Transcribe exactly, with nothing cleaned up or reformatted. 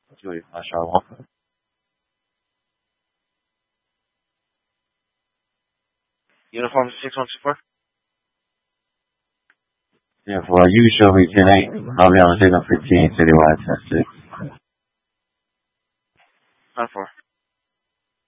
Julie, uh, Charlotte. Uniform six one two four. Yeah, for you show me ten eight. I'll be on the signal fifteen citywide test six. Nine four.